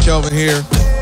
Kelvin here.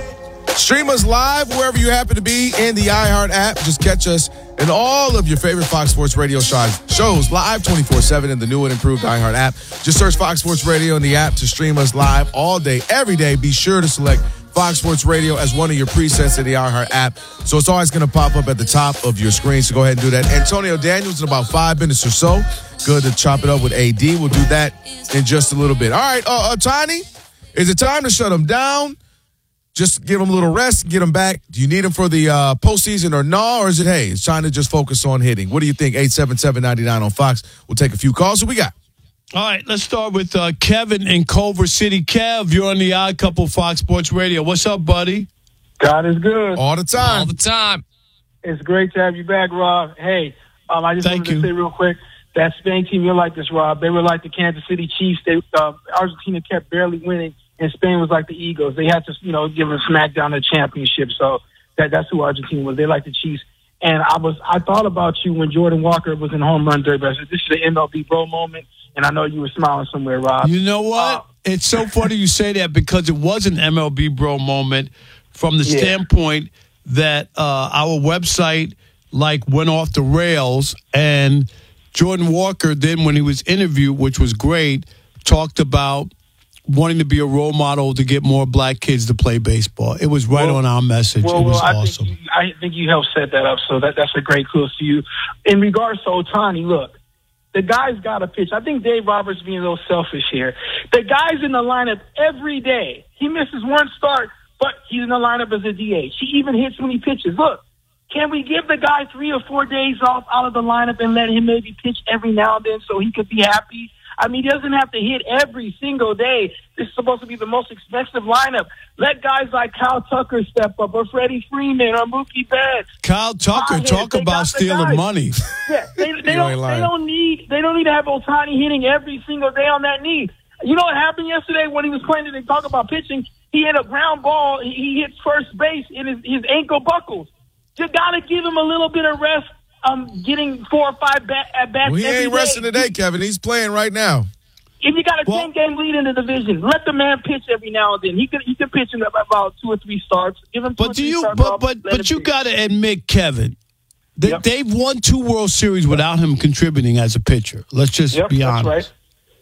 Stream us live wherever you happen to be in the iHeart app. Just catch us in all of your favorite Fox Sports Radio shows live 24/7 in the new and improved iHeart app. Just search Fox Sports Radio in the app to stream us live all day, every day. Be sure to select Fox Sports Radio as one of your presets in the iHeart app. So it's always going to pop up at the top of your screen. So go ahead and do that. Antonio Daniels in about 5 minutes or so. Good to chop it up with AD. We'll do that in just a little bit. All right, Tiny, is it time to shut him down? Just give him a little rest, get him back. Do you need him for the postseason or no? Or is it, hey, it's time to just focus on hitting? What do you think? 877-99 on Fox. We'll take a few calls. What we got? All right, let's start with Kevin in Culver City. Kev, you're on the Odd Couple Fox Sports Radio. What's up, buddy? God is good. All the time. All the time. It's great to have you back, Rob. Hey, I just wanted to say real quick, that Spain team, you're like this, Rob. They were like the Kansas City Chiefs. Argentina kept barely winning, and Spain was like the Eagles. They had to, give them a smack down the championship. So that's who Argentina was. They like the Chiefs. And I thought about you when Jordan Walker was in home run derby. I said, this is the MLB bro moment. And I know you were smiling somewhere, Rob. You know what? It's so funny you say that because it was an MLB bro moment from the standpoint that our website went off the rails, and Jordan Walker then, when he was interviewed, which was great, talked about wanting to be a role model to get more black kids to play baseball. It was right on our message. It was awesome. I think you helped set that up, so that's a great kudos to you. In regards to Ohtani, look, the guy's got to pitch. I think Dave Roberts being a little selfish here. The guy's in the lineup every day. He misses one start, but he's in the lineup as a DH. He even hits when he pitches. Look, can we give the guy 3 or 4 days off out of the lineup and let him maybe pitch every now and then so he could be happy? I mean, he doesn't have to hit every single day. This is supposed to be the most expensive lineup. Let guys like Kyle Tucker step up, or Freddie Freeman, or Mookie Betts. Kyle Tucker, talk about stealing money. Yeah, they don't need to have Ohtani hitting every single day on that knee. You know what happened yesterday when he was playing? They talk about pitching. He hit a ground ball. He hit first base, and his ankle buckles. You got to give him a little bit of rest. Getting 4 or 5 at bats. He ain't resting today, Kevin. He's playing right now. If you got a 10-game lead in the division, let the man pitch every now and then. He can pitch in about 2 or 3 starts. Give him 2 or 3 starts. But you got to admit, Kevin, they've won 2 World Series without him contributing as a pitcher. Let's just be honest.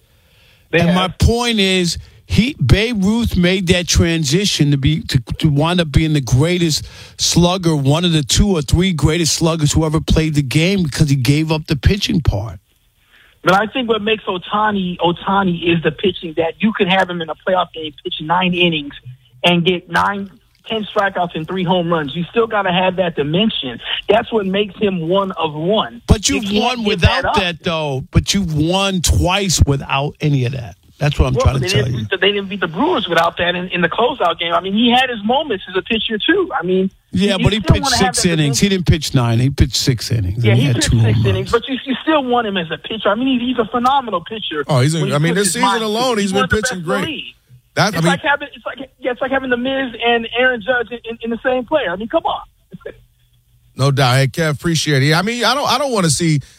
That's right. My point is, Babe Ruth made that transition to wind up being the greatest slugger, one of the 2 or 3 greatest sluggers who ever played the game, because he gave up the pitching part. But I think what makes Ohtani is the pitching, that you could have him in a playoff game pitch 9 innings and get 10 strikeouts and 3 home runs. You still got to have that dimension. That's what makes him one of one. But you've won without that, though. But you've won twice without any of that. That's what I'm trying to tell you. They didn't beat the Brewers without that in the closeout game. I mean, he had his moments as a pitcher, too. I mean, but he pitched 6 innings. He didn't pitch 9. He pitched 6 innings. Yeah, he pitched 6 innings, but you still want him as a pitcher. I mean, he's a phenomenal pitcher. Oh, this season alone, he's been pitching great. It's like having the Miz and Aaron Judge in the same player. I mean, come on. No doubt. Hey, Kev, appreciate it. I mean, I don't want to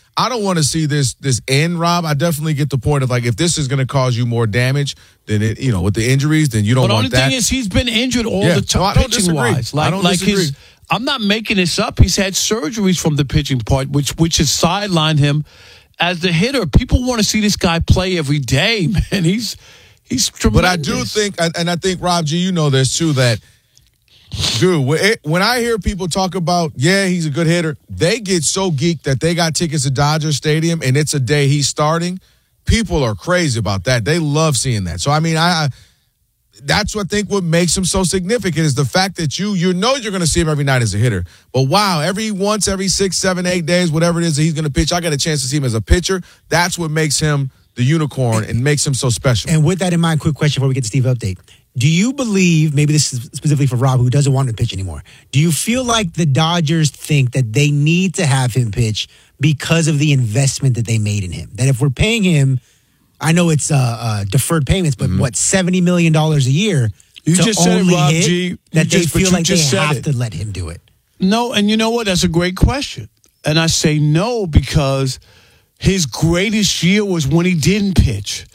see this end, Rob. I definitely get the point of, if this is going to cause you more damage than with the injuries, then you don't want that. But the only thing is, he's been injured all the time, pitching wise. I don't disagree. I'm not making this up. He's had surgeries from the pitching part, which has sidelined him as the hitter. People want to see this guy play every day, man. He's tremendous. But I do think, and I think, Rob G, you know this too, that, dude, when I hear people talk about, he's a good hitter, they get so geeked that they got tickets to Dodger Stadium and it's a day he's starting. People are crazy about that. They love seeing that. So, I mean, that's what I think what makes him so significant is the fact that you know you're going to see him every night as a hitter. But, wow, every 6, 7, 8 days, whatever it is that he's going to pitch, I got a chance to see him as a pitcher. That's what makes him the unicorn and makes him so special. And with that in mind, quick question before we get to Steve update. Do you believe, maybe this is specifically for Rob, who doesn't want him to pitch anymore, do you feel like the Dodgers think that they need to have him pitch because of the investment that they made in him? That if we're paying him, I know it's deferred payments, but $70 million a year you to just said only it, Rob hit, G. that they feel like they have to let him do it? No, and you know what? That's a great question. And I say no because his greatest year was when he didn't pitch.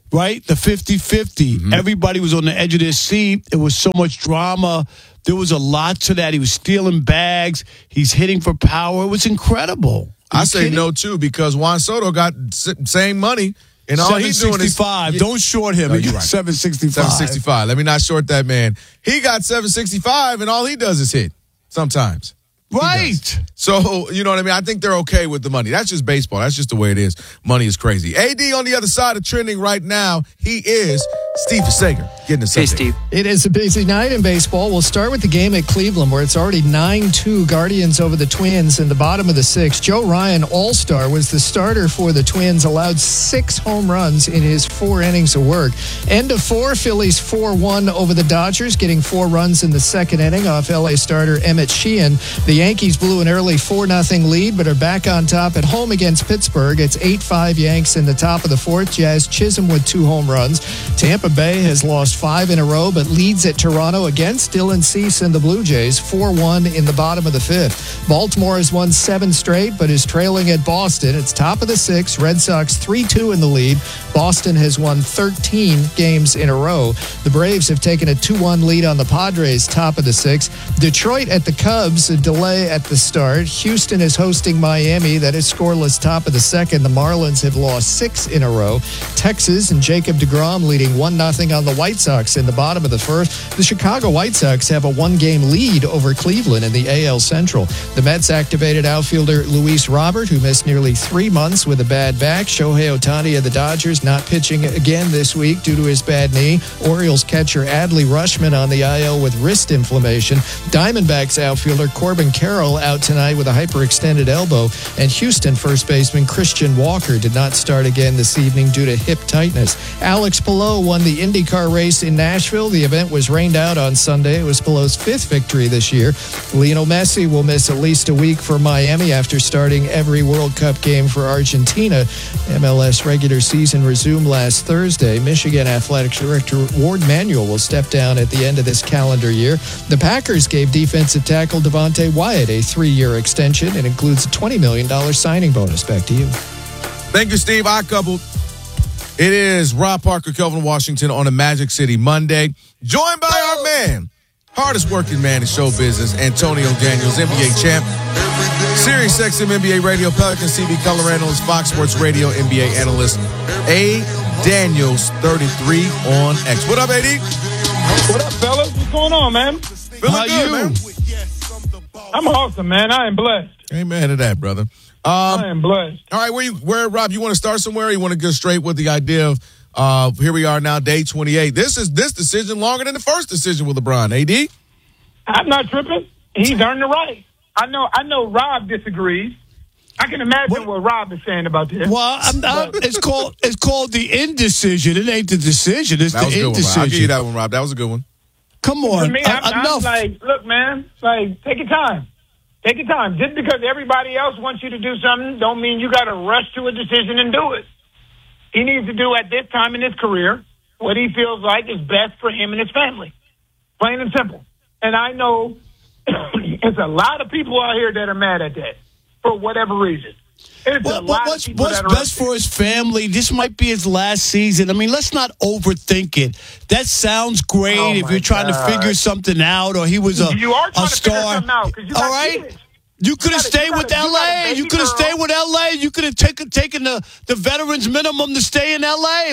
right? The 50-50. Mm-hmm. Everybody was on the edge of their seat. It was so much drama. There was a lot to that. He was stealing bags. He's hitting for power. It was incredible. I say no, too, because Juan Soto got same money. And all he's doing is Don't short him. He got right. 765. 765. Let me not short that man. He got 765, and all he does is hit sometimes. Right. So, you know what I mean? I think they're okay with the money. That's just baseball. That's just the way it is. Money is crazy. AD on the other side of trending right now, he is Steve Sager. Getting us Hey, Steve. It is a busy night in baseball. We'll start with the game at Cleveland, where it's already 9-2 Guardians over the Twins in the bottom of the sixth. Joe Ryan, all-star, was the starter for the Twins, allowed 6 home runs in his 4 innings of work. End of 4, Phillies 4-1 over the Dodgers, getting 4 runs in the second inning off L.A. starter Emmett Sheehan. The Yankees blew an early 4-0 lead, but are back on top at home against Pittsburgh. It's 8-5 Yanks in the top of the 4th. Jazz Chisholm with 2 home runs. Tampa Bay has lost 5 in a row, but leads at Toronto against Dylan Cease and the Blue Jays 4-1 in the bottom of the 5th. Baltimore has won 7 straight, but is trailing at Boston. It's top of the 6th. Red Sox 3-2 in the lead. Boston has won 13 games in a row. The Braves have taken a 2-1 lead on the Padres, top of the 6th. Detroit at the Cubs, a delay at the start. Houston is hosting Miami. That is scoreless, top of the 2nd. The Marlins have lost 6 in a row. Texas and Jacob deGrom leading 1-0 on the White Sox in the bottom of the 1st. The Chicago White Sox have a 1-game lead over Cleveland in the AL Central. The Mets activated outfielder Luis Robert, who missed nearly 3 months with a bad back. Shohei Ohtani of the Dodgers not pitching again this week due to his bad knee. Orioles catcher Adley Rutschman on the IL with wrist inflammation. Diamondbacks outfielder Corbin Carroll out tonight with a hyperextended elbow. And Houston first baseman Christian Walker did not start again this evening due to hip tightness. Alex Palou won the IndyCar race in Nashville. The event was rained out on Sunday. It was Palou's 5th victory this year. Lionel Messi will miss at least a week for Miami after starting every World Cup game for Argentina. MLS regular season resumed last Thursday. Michigan Athletics Director Ward Manuel will step down at the end of this calendar year. The Packers gave defensive tackle Devontae Wyatt a 3-year extension and includes a $20 million signing bonus. Back to you. Thank you, Steve. I coupled. It is Rob Parker, Kelvin Washington on a Magic City Monday, joined by our man, hardest working man in show business, Antonio Daniels, NBA champ, Sirius XM NBA radio, Pelican CB color analyst, Fox Sports Radio NBA analyst, A. Daniels 33 on X. What up, AD? What up, fellas? What's going on, man? Feeling good, man. I'm awesome, man. I am blessed. Amen to that, brother. I am blessed. All right, where, Rob, you want to start somewhere? Or you want to go straight with the idea of here we are now, day 28. This decision longer than the first decision with LeBron. AD? I'm not tripping. He's earned the right. I know Rob disagrees. I can imagine what Rob is saying about this. Well, it's called the indecision. It ain't the decision. It's That was the a good one, Rob. indecision. I'll give you that one, Rob. That was a good one. Come on. For me, I'm enough. like, look, man, like, take your time. Take your time. Just because everybody else wants you to do something don't mean you got to rush to a decision and do it. He needs to do at this time in his career what he feels like is best for him and his family. Plain and simple. And I know there's a lot of people out here that are mad at that for whatever reason. What's best for his family? This might be his last season. I mean, let's not overthink it. That sounds great if you're trying to figure something out, or he was a star. All right. You could have stayed with L.A. You could have stayed with L.A. You could have taken the veterans minimum to stay in L.A.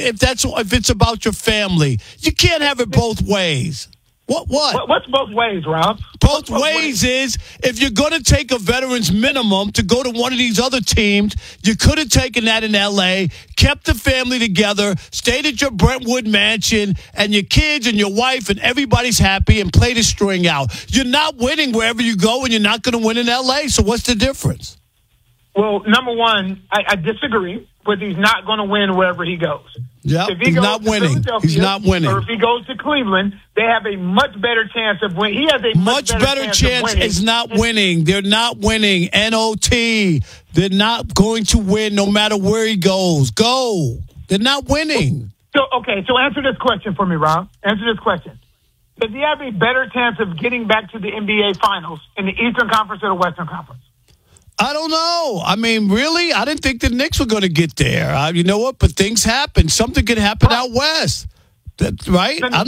If it's about your family, you can't have it both ways. What's both ways, Rob? Both ways is if you're going to take a veterans minimum to go to one of these other teams, you could have taken that in L.A., kept the family together, stayed at your Brentwood mansion, and your kids and your wife and everybody's happy and played a string out. You're not winning wherever you go, and you're not going to win in L.A., so what's the difference? Well, number one, I disagree, but he's not going to win wherever he goes. Yeah, he's not winning. He's not winning. Or if he goes to Cleveland, they have a much better chance of winning. He has a much better chance is not winning. They're not winning. NOT. They're not going to win no matter where he goes. Go. They're not winning. So answer this question for me, Rob. Answer this question. Does he have a better chance of getting back to the NBA Finals in the Eastern Conference or the Western Conference? I don't know. I mean, really? I didn't think the Knicks were going to get there. You know what? But things happen. Something could happen out west. Right? I'm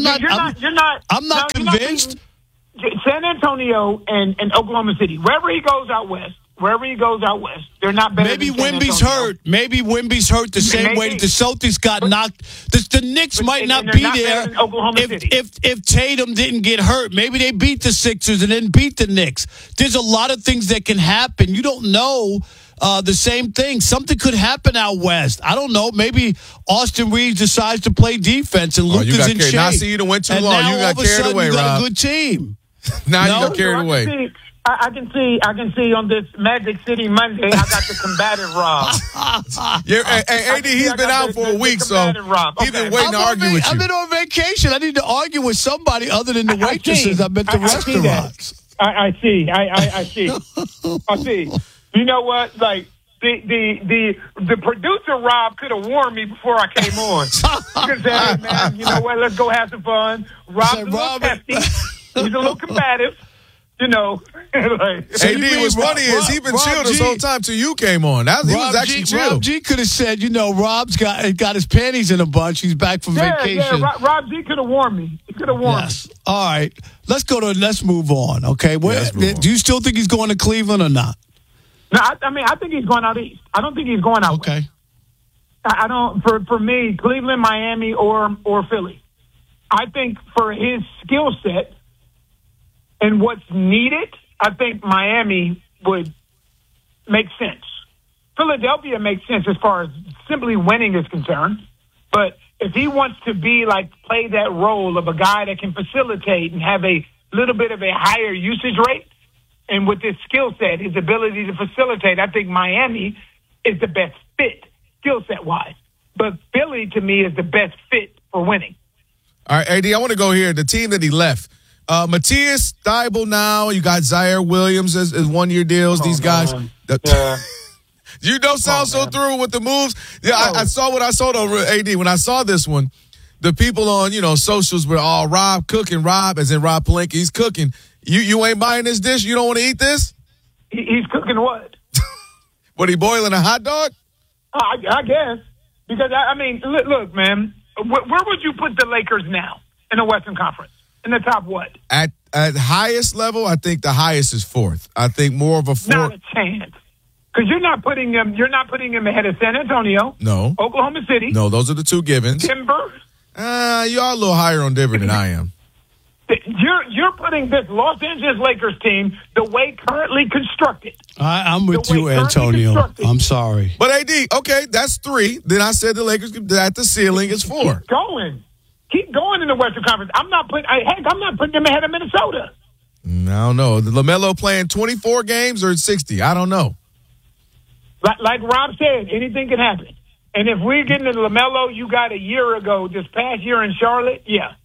not convinced. San Antonio and Oklahoma City, wherever he goes out west, they're not better. Maybe than San Wemby's Antonio. hurt. Maybe Wemby's hurt the same way that the Celtics got knocked. The Knicks might not be there if Tatum didn't get hurt. Maybe they beat the Sixers and then beat the Knicks. There's a lot of things that can happen. You don't know. The same thing. Something could happen out west. I don't know. Maybe Austin Reeves decides to play defense and Luka's in shape. Now, see, you done went too long. You got carried away, you got Rob. a good team. Now you got carried away. I can see on this Magic City Monday, I got the combative Rob. AD, he's been out for a week, so he's been waiting to argue with you. I've been on vacation. I need to argue with somebody other than the waitresses. I've been to restaurants. I see. I see. You know what? Like the producer Rob could have warned me before I came on. He could say, "Hey man, you know what? Let's go have some fun." Rob's a little testy. He's a little combative. You know, like, AD, what's funny is he been chill this whole time till you came on. He was actually chill. Rob G could have said, Rob's got his panties in a bunch. He's back from vacation. Yeah, Rob G could have warned me. He could have warned me. All right, let's move on. Okay, do you still think he's going to Cleveland or not? No, I think he's going out east. I don't think he's going out west. I don't. For me, Cleveland, Miami, or Philly. I think for his skill set and what's needed, I think Miami would make sense. Philadelphia makes sense as far as simply winning is concerned. But if he wants to play that role of a guy that can facilitate and have a little bit of a higher usage rate, and with his skill set, his ability to facilitate, I think Miami is the best fit, skill set wise. But Philly, to me, is the best fit for winning. All right, AD, I want to go here. The team that he left. Matthias Thybulle now. You got Zaire Williams as one-year deals. These guys. Yeah. You don't sound so through with the moves. Yeah, I saw what I saw, though, AD. When I saw this one, the people on, socials were all Rob cooking. Rob, as in Rob Pelinka, he's cooking. You ain't buying this dish? You don't want to eat this? He's cooking what? What, he boiling a hot dog? I guess. Because, look, man, where would you put the Lakers now in the Western Conference? In the top what? At highest level, I think the highest is fourth. I think more of a fourth. Not a chance. Because you're not putting him ahead of San Antonio. No. Oklahoma City. No, those are the two givens. Denver. You are a little higher on Denver than I am. You're putting this Los Angeles Lakers team the way currently constructed. I'm with you, Antonio. I'm sorry. But AD, okay, that's three. Then I said the Lakers at the ceiling is four. Keep going in the Western Conference. I'm not putting them ahead of Minnesota. I don't know. The LaMelo playing 24 games or 60? I don't know. Like Rob said, anything can happen. And if we're getting to LaMelo, you got a year ago, this past year in Charlotte, yeah.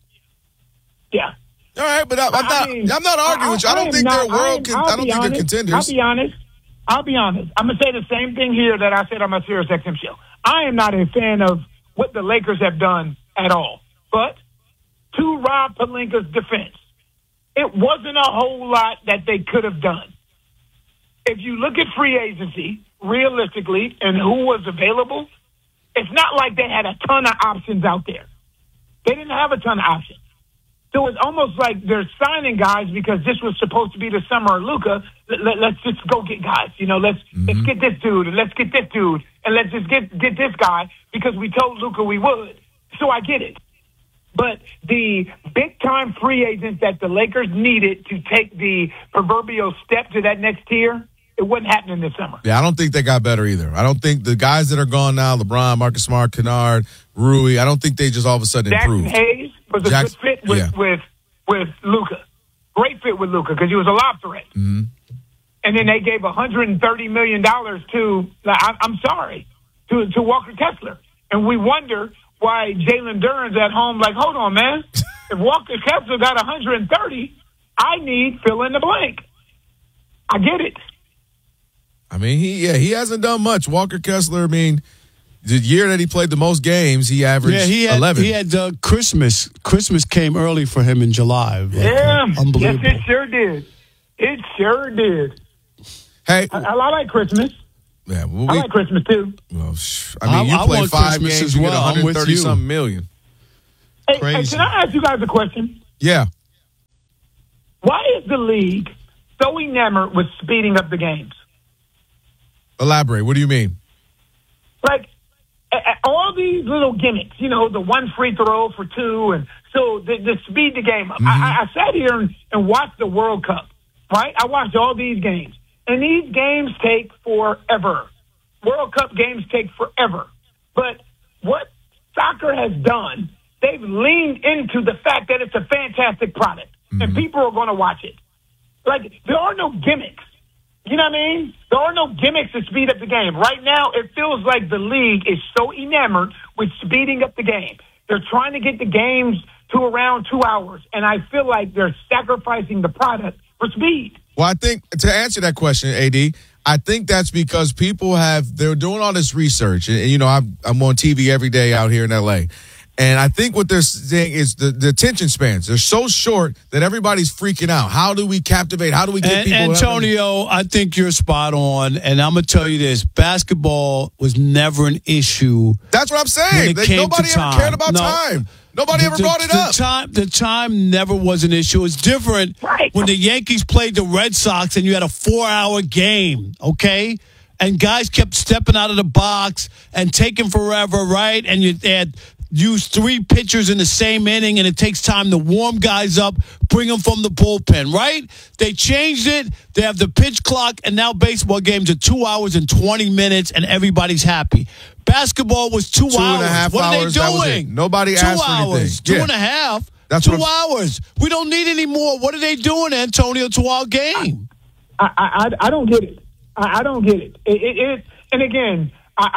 All right, but I'm not arguing with you. I don't think they're they're contenders. I'll be honest. I'm going to say the same thing here that I said on my Sirius XM show. I am not a fan of what the Lakers have done at all. But to Rob Pelinka's defense, it wasn't a whole lot that they could have done. If you look at free agency, realistically, and who was available, it's not like they had a ton of options out there. They didn't have a ton of options. So it's almost like they're signing guys because this was supposed to be the summer of Luka. Let's just go get guys. Let's get this dude, and let's get this dude, and let's just get this guy because we told Luka we would. So I get it. But the big-time free agents that the Lakers needed to take the proverbial step to that next tier, it wasn't happening this summer. Yeah, I don't think they got better either. I don't think the guys that are gone now, LeBron, Marcus Smart, Kennard, Rui, I don't think they just all of a sudden improved. Jackson Hayes was a good fit with Luka. Great fit with Luka because he was a lob threat. Mm-hmm. And then they gave $130 million to Walker Kessler. And we wonder why Jalen Duren's at home like, hold on, man. If Walker Kessler got 130, I need fill in the blank. I get it. I mean, he hasn't done much. Walker Kessler, the year that he played the most games, he averaged 11. He had Christmas. Christmas came early for him in July. Yeah. Unbelievable. Yes, it sure did. Hey, I like Christmas. yeah, I like Christmas too. Well, I mean, I you play want 5 Christmas games, as you get well. I'm with 130 you. something million. Hey, Crazy. can I ask you guys a question? Yeah. Why is the league so enamored with speeding up the games? Elaborate. What do you mean? Like all these little gimmicks, the one free throw for 2, and so the speed the game up. I sat here and watched the World Cup, right? I watched all these games, and these games take forever. World Cup games take forever. But what soccer has done, they've leaned into the fact that it's a fantastic product, and people are going to watch it. Like, there are no gimmicks. You know what I mean? There are no gimmicks to speed up the game. Right now, it feels like the league is so enamored with speeding up the game. They're trying to get the games to around 2 hours, and I feel like they're sacrificing the product for speed. Well, I think to answer that question, AD, I think that's because they're doing all this research. And I'm on TV every day out here in LA. And I think what they're saying is the attention spans. They're so short that everybody's freaking out. How do we captivate? How do we get people? Antonio, I think you're spot on. And I'm going to tell you this. Basketball was never an issue. That's what I'm saying. Nobody ever cared about time. Nobody ever brought it up. The time never was an issue. It's different when the Yankees played the Red Sox and you had a 4-hour game, okay? And guys kept stepping out of the box and taking forever, right? And you had used 3 pitchers in the same inning, and it takes time to warm guys up, bring them from the bullpen, right? They changed it. They have the pitch clock, and now baseball games are 2 hours and 20 minutes, and everybody's happy. Basketball was 2 hours. 2.5 what hours. are they doing? Nobody asked for anything. 2.5. That's 2 hours. We don't need any more. What are they doing, Antonio, to our game? I don't get it. I don't get it. And again,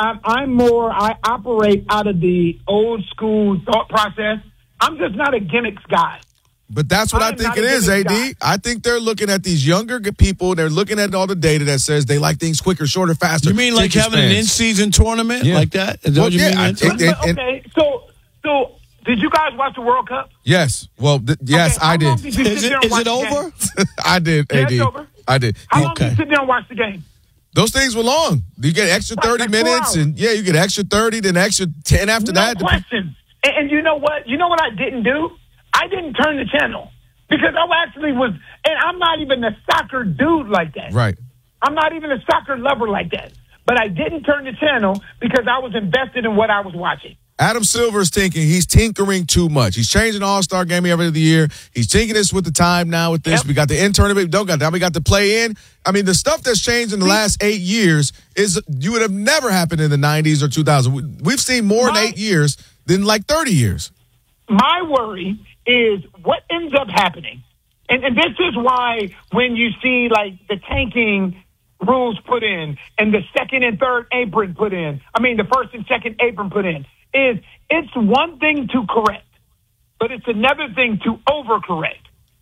I operate out of the old school thought process. I'm just not a gimmicks guy. But that's what I think it is, AD. I think they're looking at these younger people. They're looking at all the data that says they like things quicker, shorter, faster. You mean like having an in-season tournament like that? Is that what you mean? Okay, so did you guys watch the World Cup? Yes. Well, yes, I did. Is it over? I did, AD. Yeah, it's over. I did. How long did you sit there and watch the game? Those things were long. You get extra 30 minutes, and you get extra 30, then extra 10 after that. No question. And you know what? You know what I didn't do? I didn't turn the channel because I actually was, and I'm not even a soccer dude like that. Right. I'm not even a soccer lover like that. But I didn't turn the channel because I was invested in what I was watching. Adam Silver's thinking he's tinkering too much. He's changing the All-Star game every other year. He's tinkering this with the time now with this. Yep. We got the in-tournament. We don't got that. We got the play-in. I mean, the stuff that's changed in the last 8 years you would have never happened in the 90s or 2000s. We've seen more in 8 years than like 30 years. My worry is what ends up happening. And this is why when you see like the tanking rules put in and the second and third apron put in, the first and second apron put in, is it's one thing to correct, but it's another thing to overcorrect.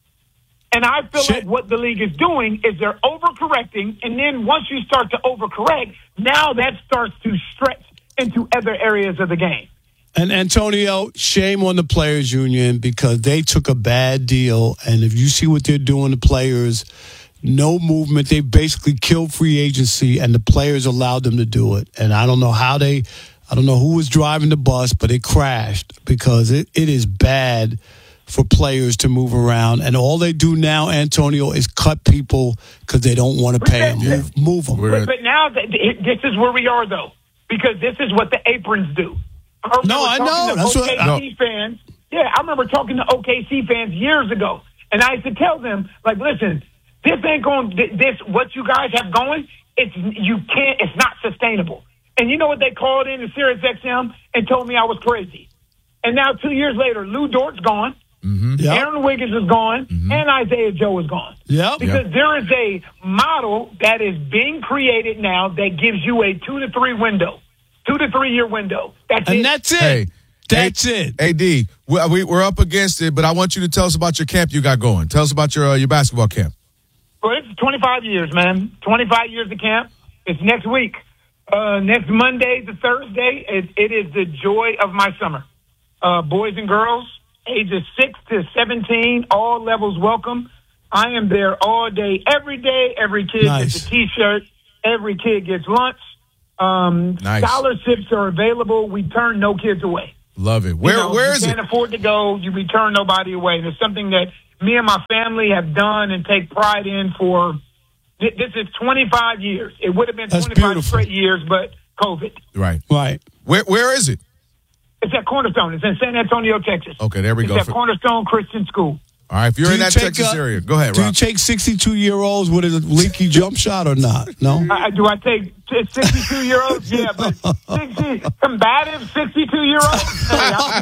And I feel like what the league is doing is they're overcorrecting, and then once you start to overcorrect, now that starts to stretch into other areas of the game. And Antonio, shame on the players union because they took a bad deal. And if you see what they're doing to players, no movement. They basically killed free agency, and the players allowed them to do it. And I don't know I don't know who was driving the bus, but it crashed because it is bad for players to move around. And all they do now, Antonio, is cut people because they don't want to pay them. Move them. But now this is where we are, though, because this is what the aprons do. I know. That's OKC fans. Yeah, I remember talking to OKC fans years ago, and I used to tell them, like, listen, this ain't going. This what you guys have going. It's not sustainable. And you know what they called in to Sirius XM and told me I was crazy. And now 2 years later, Lou Dort's gone. Mm-hmm. Yep. Aaron Wiggins is gone, and Isaiah Joe is gone. Yep. Because there is a model that is being created now that gives you a 2 to 3 window. 2 to 3 year window. That's it. Hey, that's it. AD, we're up against it, but I want you to tell us about your camp you got going. Tell us about your basketball camp. Well, it's 25 years, man. 25 years of camp. It's next week. Next Monday to Thursday. It is the joy of my summer. Boys and girls, ages 6 to 17, all levels welcome. I am there all day, every day. Every kid gets a T-shirt. Every kid gets lunch. Nice. Scholarships are available. We turn no kids away. Love it. Where is it? You can't afford to go. You return nobody away. And it's something that me and my family have done and take pride in for, this is 25 years. It would have been 25 straight years, but COVID. Right. Where is it? It's at Cornerstone. It's in San Antonio, Texas. Okay, there we go. It's at Cornerstone Christian School. All right, if you're in that Texas area, go ahead, Rob. Do you take 62-year-olds with a leaky jump shot or not? No? Do I take 62-year-olds? Yeah, but 60 combative 62-year-olds?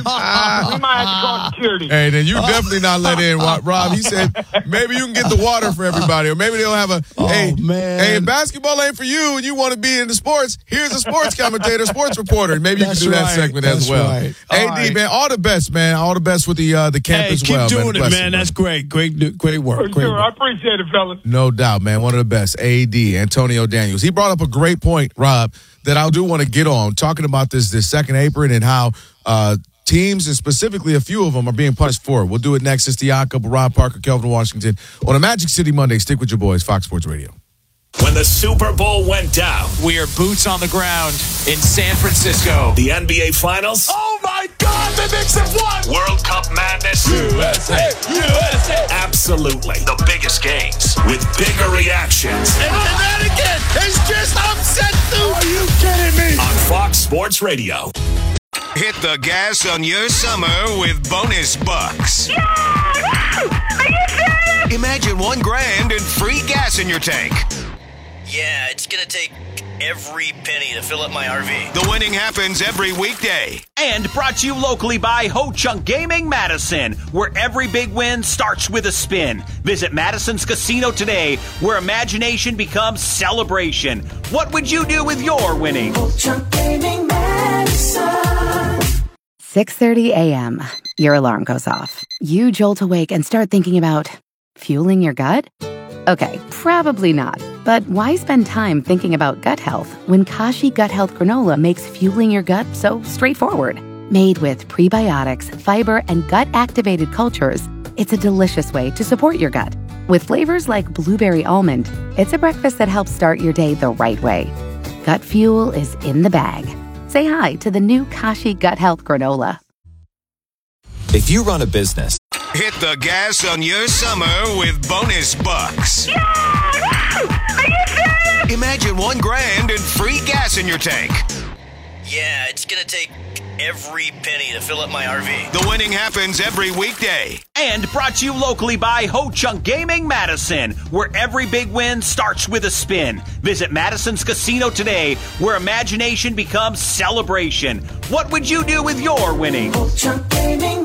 We might have to call security. Hey, then you definitely not let in, Rob. He said maybe you can get the water for everybody, or maybe they'll have hey, basketball ain't for you and you want to be into sports. Here's a sports commentator, sports reporter. Maybe you can do that segment as well. Right. AD, man, all the best, man. All the best with the camp as well. Keep doing it, man. That's great. Great work. For sure. I appreciate it, fellas. No doubt, man. One of the best. AD, Antonio Daniels. He brought up a great point, Rob, that I do want to get on, talking about this second apron and how teams, and specifically a few of them, are being punished for it. We'll do it next. It's the Odd Couple, Rob Parker, Kelvin Washington, on a Magic City Monday. Stick with your boys, Fox Sports Radio. When the Super Bowl went down, we are boots on the ground in San Francisco. The NBA Finals. Oh, my God, the Knicks have won! World Cup madness. USA! Absolutely. The biggest games with bigger reactions. And Connecticut is just upset, dude! Are you kidding me? On Fox Sports Radio. Hit the gas on your summer with bonus bucks. Yeah! Are you serious? Imagine $1,000 and free gas in your tank. Yeah, it's going to take every penny to fill up my RV. The winning happens every weekday. And brought to you locally by Ho Chunk Gaming Madison, where every big win starts with a spin. Visit Madison's Casino today, where imagination becomes celebration. What would you do with your winning? Ho Chunk Gaming Madison. 6:30 a.m. Your alarm goes off. You jolt awake and start thinking about fueling your gut? Okay, probably not. But why spend time thinking about gut health when Kashi Gut Health Granola makes fueling your gut so straightforward? Made with prebiotics, fiber, and gut-activated cultures, it's a delicious way to support your gut. With flavors like blueberry almond, it's a breakfast that helps start your day the right way. Gut fuel is in the bag. Say hi to the new Kashi Gut Health Granola. If you run a business, hit the gas on your summer with bonus bucks. Yeah! Are you serious? Imagine $1,000 and free gas in your tank. Yeah, it's going to take every penny to fill up my RV. The winning happens every weekday. And brought to you locally by Ho Chunk Gaming Madison, where every big win starts with a spin. Visit Madison's Casino today, where imagination becomes celebration. What would you do with your winning? Ho Chunk Gaming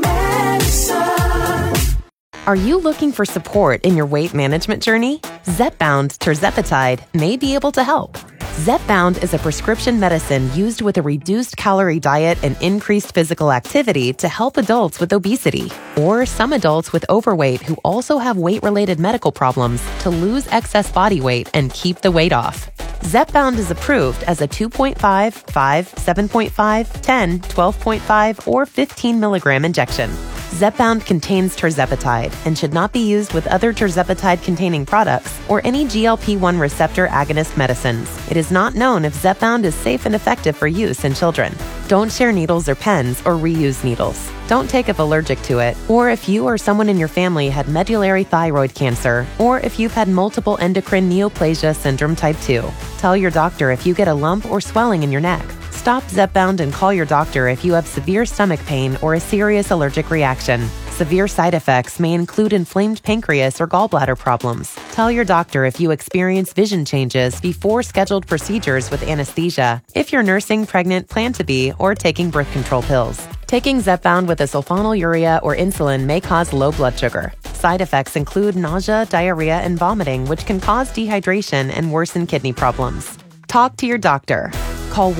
Madison. Are you looking for support in your weight management journey? Zepbound tirzepatide may be able to help. Zepbound is a prescription medicine used with a reduced calorie diet and increased physical activity to help adults with obesity, or some adults with overweight who also have weight-related medical problems to lose excess body weight and keep the weight off. Zepbound is approved as a 2.5, 5, 7.5, 10, 12.5, or 15 milligram injection. Zepbound contains tirzepatide and should not be used with other tirzepatide-containing products or any GLP-1 receptor agonist medicines. It is not known if Zepbound is safe and effective for use in children. Don't share needles or pens or reuse needles. Don't take if allergic to it, or if you or someone in your family had medullary thyroid cancer, or if you've had multiple endocrine neoplasia syndrome type 2. Tell your doctor if you get a lump or swelling in your neck. Stop Zepbound and call your doctor if you have severe stomach pain or a serious allergic reaction. Severe side effects may include inflamed pancreas or gallbladder problems. Tell your doctor if you experience vision changes before scheduled procedures with anesthesia, if you're nursing, pregnant, plan to be, or taking birth control pills. Taking Zepbound with a sulfonylurea or insulin may cause low blood sugar. Side effects include nausea, diarrhea, and vomiting, which can cause dehydration and worsen kidney problems. Talk to your doctor. Call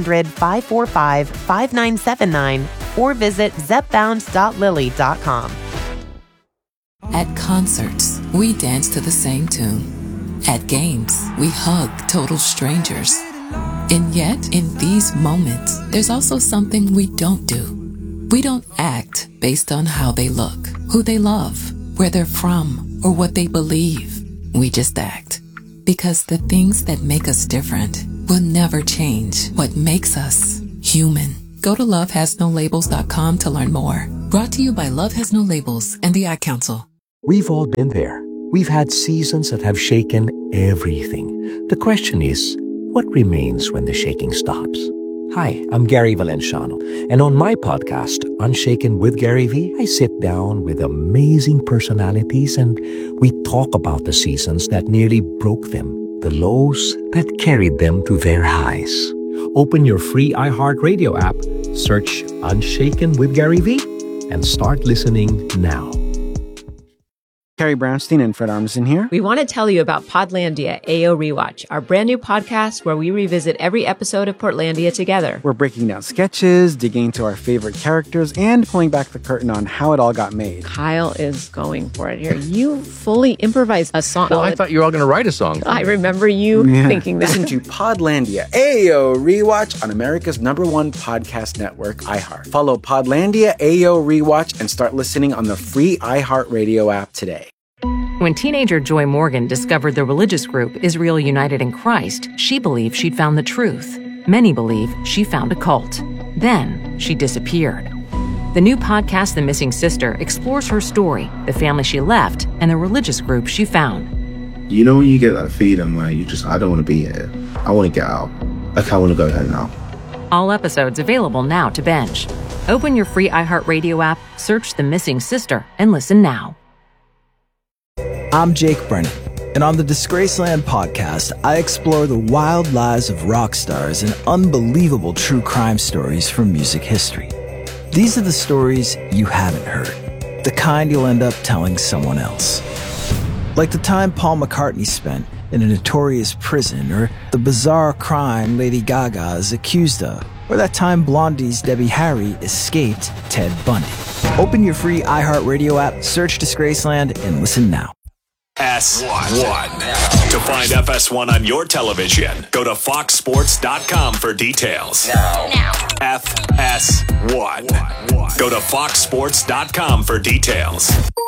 1-800-545-5979 or visit zepbound.lily.com. At concerts, we dance to the same tune. At games, we hug total strangers. And yet, in these moments, there's also something we don't do. We don't act based on how they look, who they love, where they're from, or what they believe. We just act. Because the things that make us different will never change what makes us human. Go to lovehasnolabels.com to learn more. Brought to you by Love Has No Labels and the Ad Council. We've all been there. We've had seasons that have shaken everything. The question is, what remains when the shaking stops? Hi, I'm Gary Valenciano, and on my podcast, Unshaken with Gary V, I sit down with amazing personalities and we talk about the seasons that nearly broke them, the lows that carried them to their highs. Open your free iHeartRadio app, search Unshaken with Gary V, and start listening now. Carrie Brownstein and Fred Armisen here. We want to tell you about Podlandia AO Rewatch, our brand new podcast where we revisit every episode of Portlandia together. We're breaking down sketches, digging into our favorite characters, and pulling back the curtain on how it all got made. Kyle is going for it here. You fully improvised a song. Well, I thought you were all going to write a song. I remember you thinking that. Listen to Podlandia AO Rewatch on America's #1 podcast network, iHeart. Follow Podlandia AO Rewatch and start listening on the free iHeartRadio app today. When teenager Joy Morgan discovered the religious group Israel United in Christ, she believed she'd found the truth. Many believe she found a cult. Then she disappeared. The new podcast, The Missing Sister, explores her story, the family she left, and the religious group she found. You know when you get that feeling where I don't want to be here. I want to get out. Like, I want to go home now. All episodes available now to binge. Open your free iHeartRadio app, search The Missing Sister, and listen now. I'm Jake Brennan, and on the Disgraceland podcast, I explore the wild lives of rock stars and unbelievable true crime stories from music history. These are the stories you haven't heard, the kind you'll end up telling someone else. Like the time Paul McCartney spent in a notorious prison, or the bizarre crime Lady Gaga is accused of, or that time Blondie's Debbie Harry escaped Ted Bundy. Open your free iHeartRadio app, search Disgraceland, and listen now. FS1. To find FS1 on your television, go to foxsports.com for details. Now. FS1. Go to foxsports.com for details.